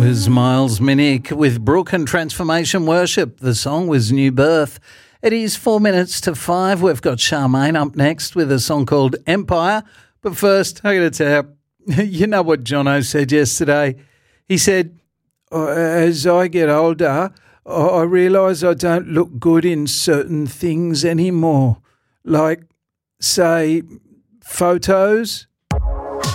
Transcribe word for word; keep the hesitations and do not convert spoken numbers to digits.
was Miles Minnick with Brook and Transformation Worship. The song was New Birth. It is four minutes to five. We've got Charmaine up next with a song called Empire. But first, I got to tell you, you know what Jono said yesterday? He said, "Oh, as I get older, I realise I don't look good in certain things anymore. Like, say, photos."